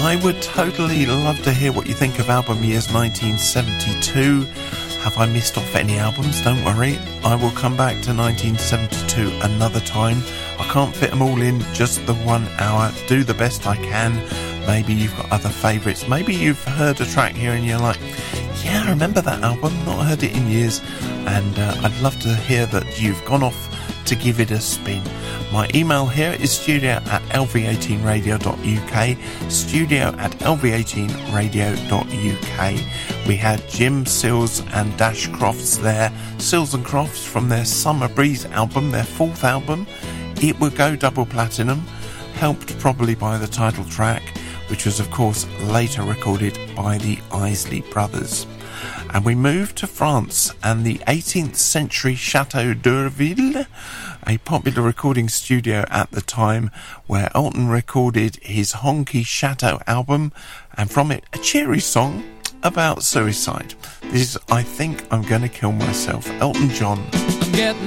I would totally love to hear what you think of album years 1972. Have I missed off any albums? Don't worry, I will come back to 1972 another time. I can't fit them all in just the 1 hour. Do the best I can. Maybe you've got other favourites. Maybe you've heard a track here and you're like, yeah, I remember that album, not heard it in years. And I'd love to hear that you've gone off to give it a spin. My email here is studio@lv18radio.uk, studio@lv18radio.uk. We had Jim Sills and Dash Crofts there, Sills and Crofts, from their Summer Breeze album, their 4th album. It would go double platinum, helped probably by the title track, which was of course later recorded by the Isley Brothers. And we moved to France and the 18th century Chateau d'Urville, a popular recording studio at the time where Elton recorded his Honky Chateau album, and from it a cheery song about suicide. This is I Think I'm Gonna Kill Myself, Elton John.